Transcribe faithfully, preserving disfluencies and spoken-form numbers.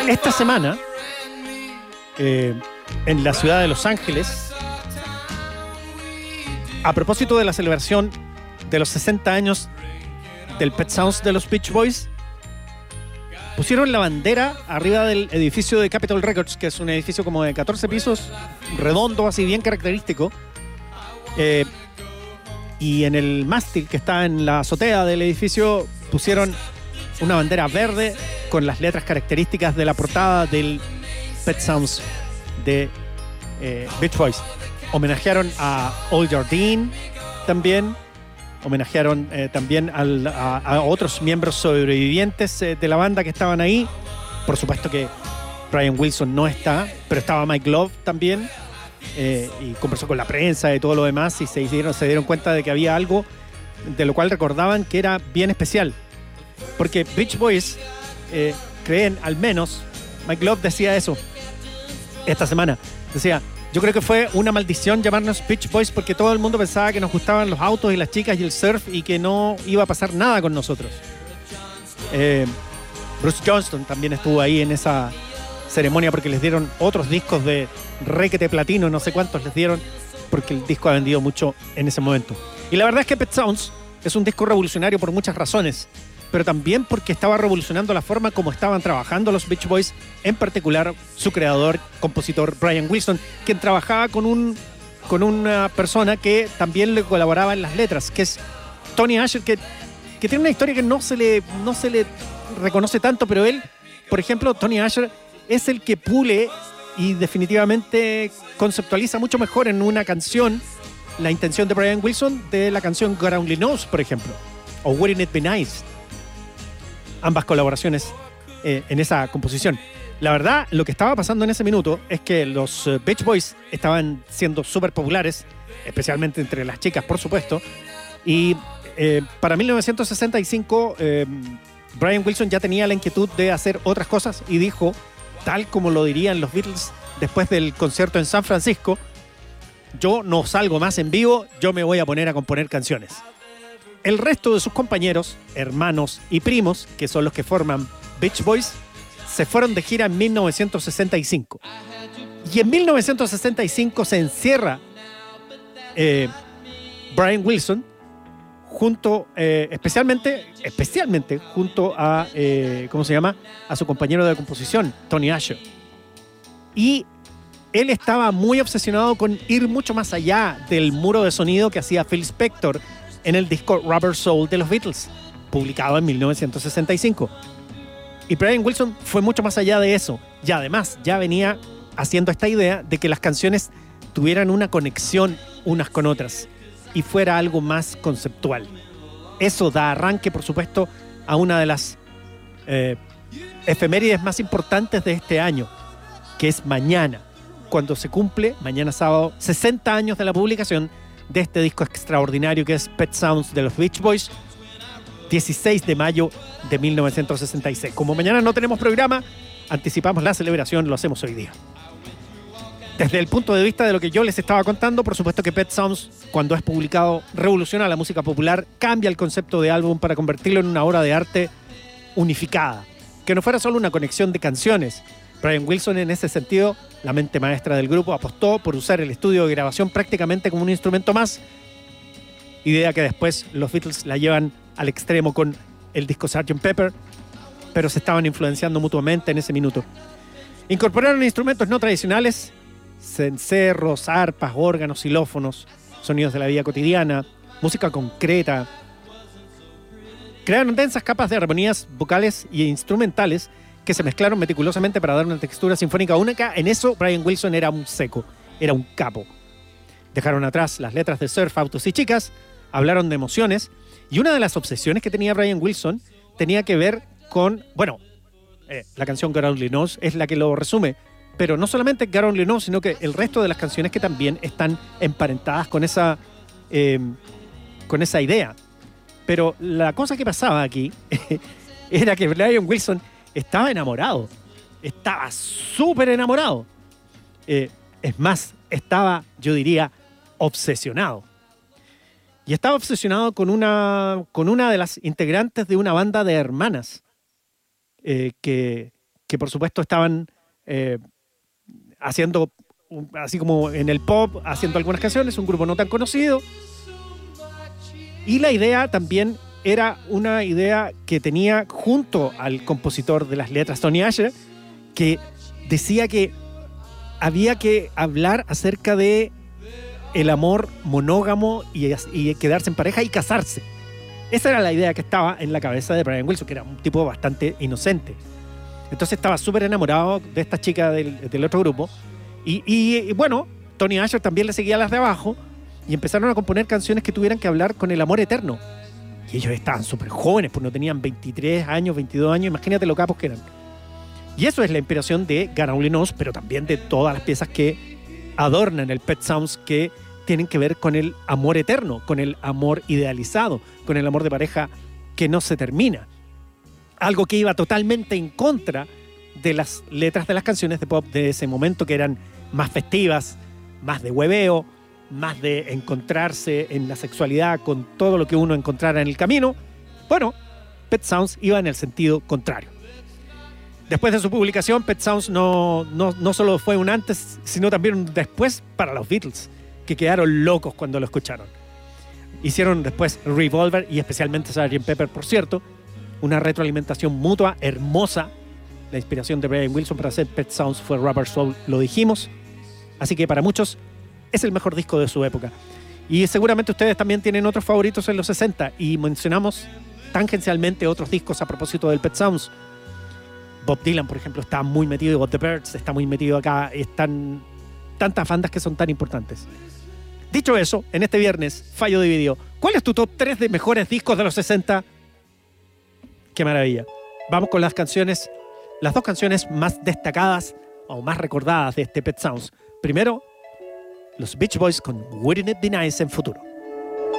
Esta semana, eh, en la ciudad de Los Ángeles, a propósito de la celebración de los sesenta años del Pet Sounds de los Beach Boys, pusieron la bandera arriba del edificio de Capitol Records, que es un edificio como de catorce pisos, redondo, así bien característico. Eh, y en el mástil que está en la azotea del edificio pusieron una bandera verde con las letras características de la portada del Pet Sounds de eh, Beach Boys. Homenajearon a Old Jardine también. Homenajearon eh, también al, a, a otros miembros sobrevivientes eh, de la banda que estaban ahí. Por supuesto que Brian Wilson no está, pero estaba Mike Love también. Eh, y conversó con la prensa y todo lo demás y se dieron, se dieron cuenta de que había algo de lo cual recordaban que era bien especial. Porque Beach Boys eh, creen, al menos, Mike Love decía eso esta semana. Decía, yo creo que fue una maldición llamarnos Beach Boys porque todo el mundo pensaba que nos gustaban los autos y las chicas y el surf y que no iba a pasar nada con nosotros. Eh, Bruce Johnston también estuvo ahí en esa ceremonia porque les dieron otros discos de requete platino, no sé cuántos les dieron, porque el disco ha vendido mucho en ese momento. Y la verdad es que Pet Sounds es un disco revolucionario por muchas razones, pero también porque estaba revolucionando la forma como estaban trabajando los Beach Boys, en particular su creador, compositor Brian Wilson, quien trabajaba con, un, con una persona que también le colaboraba en las letras, que es Tony Asher, que, que tiene una historia que no se, le, no se le reconoce tanto, pero él, por ejemplo, Tony Asher, es el que pule y definitivamente conceptualiza mucho mejor en una canción la intención de Brian Wilson de la canción God Only Knows, por ejemplo, o Wouldn't It Be Nice. Ambas colaboraciones eh, en esa composición. La verdad, lo que estaba pasando en ese minuto es que los uh, Beach Boys estaban siendo súper populares, especialmente entre las chicas, por supuesto, y eh, para mil novecientos sesenta y cinco eh, Brian Wilson ya tenía la inquietud de hacer otras cosas y dijo, tal como lo dirían los Beatles después del concierto en San Francisco, yo no salgo más en vivo, yo me voy a poner a componer canciones. El resto de sus compañeros, hermanos y primos, que son los que forman Beach Boys, se fueron de gira en mil novecientos sesenta y cinco. Y en mil novecientos sesenta y cinco se encierra eh, Brian Wilson junto, eh, especialmente, especialmente junto a, eh, ¿cómo se llama? A su compañero de composición, Tony Asher. Y él estaba muy obsesionado con ir mucho más allá del muro de sonido que hacía Phil Spector en el disco Rubber Soul de los Beatles, publicado en mil novecientos sesenta y cinco. Y Brian Wilson fue mucho más allá de eso. Y además ya venía haciendo esta idea de que las canciones tuvieran una conexión unas con otras y fuera algo más conceptual. Eso da arranque, por supuesto, a una de las eh, efemérides más importantes de este año, que es mañana, cuando se cumple, mañana sábado, sesenta años de la publicación de este disco extraordinario que es Pet Sounds de los Beach Boys, dieciséis de mayo de mil novecientos sesenta y seis. Como mañana no tenemos programa, anticipamos la celebración, lo hacemos hoy día. Desde el punto de vista de lo que yo les estaba contando, por supuesto que Pet Sounds, cuando es publicado, revoluciona la música popular, cambia el concepto de álbum para convertirlo en una obra de arte unificada, que no fuera solo una conexión de canciones. Brian Wilson, en ese sentido, la mente maestra del grupo, apostó por usar el estudio de grabación prácticamente como un instrumento más, idea que después los Beatles la llevan al extremo con el disco sergeant Pepper, pero se estaban influenciando mutuamente en ese minuto. Incorporaron instrumentos no tradicionales, cencerros, arpas, órganos, xilófonos, sonidos de la vida cotidiana, música concreta. Crearon densas capas de armonías vocales e instrumentales que se mezclaron meticulosamente para dar una textura sinfónica única. En eso Brian Wilson era un seco, era un capo. Dejaron atrás las letras de surf, autos y chicas, hablaron de emociones, y una de las obsesiones que tenía Brian Wilson tenía que ver con, bueno, eh, la canción God Only Knows es la que lo resume, pero no solamente God Only Knows, sino que el resto de las canciones que también están emparentadas con esa, eh, con esa idea. Pero la cosa que pasaba aquí era que Brian Wilson estaba enamorado, estaba súper enamorado. Eh, es más, estaba, yo diría, obsesionado. Y estaba obsesionado con una, con una de las integrantes de una banda de hermanas eh, que, que por supuesto estaban eh, haciendo, así como en el pop, haciendo algunas canciones, un grupo no tan conocido. Y la idea también era una idea que tenía junto al compositor de las letras, Tony Asher, que decía que había que hablar acerca de el amor monógamo y, y quedarse en pareja y casarse. Esa era la idea que estaba en la cabeza de Brian Wilson, que era un tipo bastante inocente. Entonces estaba súper enamorado de esta chica del, del otro grupo. Y, y, y bueno, Tony Asher también le seguía las de abajo y empezaron a componer canciones que tuvieran que hablar con el amor eterno. Y ellos estaban súper jóvenes, pues no tenían veintitrés años, veintidós años, imagínate lo capos que eran. Y eso es la inspiración de God Only Knows, pero también de todas las piezas que adornan el Pet Sounds, que tienen que ver con el amor eterno, con el amor idealizado, con el amor de pareja que no se termina. Algo que iba totalmente en contra de las letras de las canciones de pop de ese momento, que eran más festivas, más de hueveo, más de encontrarse en la sexualidad con todo lo que uno encontrara en el camino. Bueno, Pet Sounds iba en el sentido contrario. Después de su publicación, Pet Sounds no, no, no solo fue un antes, sino también un después para los Beatles, que quedaron locos cuando lo escucharon. Hicieron después Revolver y especialmente sergeant Pepper, por cierto, una retroalimentación mutua hermosa. La inspiración de Brian Wilson para hacer Pet Sounds fue Rubber Soul, lo dijimos. Así que para muchos es el mejor disco de su época. Y seguramente ustedes también tienen otros favoritos en los sesenta, y mencionamos tangencialmente otros discos a propósito del Pet Sounds. Bob Dylan, por ejemplo, está muy metido, Bob the Birds está muy metido acá, están tantas bandas que son tan importantes. Dicho eso, en este viernes, Fallo Dividido, ¿cuál es tu top tres de mejores discos de los sesenta? ¡Qué maravilla! Vamos con las canciones, las dos canciones más destacadas o más recordadas de este Pet Sounds. Primero, los Beach Boys con Wouldn't It Be Nice en Futuro.